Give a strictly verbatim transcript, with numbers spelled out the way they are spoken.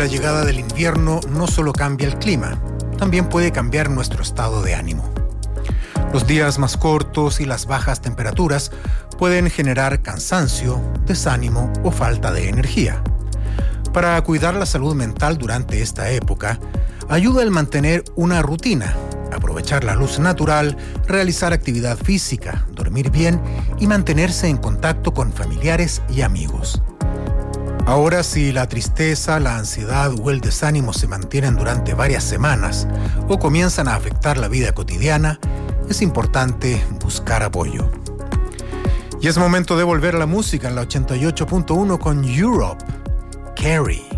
la llegada del invierno no solo cambia el clima, también puede cambiar nuestro estado de ánimo. Los días más cortos y las bajas temperaturas pueden generar cansancio, desánimo o falta de energía. Para cuidar la salud mental durante esta época, ayuda el mantener una rutina, aprovechar la luz natural, realizar actividad física, dormir bien y mantenerse en contacto con familiares y amigos. Ahora, si la tristeza, la ansiedad o el desánimo se mantienen durante varias semanas o comienzan a afectar la vida cotidiana, es importante buscar apoyo. Y es momento de volver a la música en la ochenta y ocho punto uno con Europe, Carrie.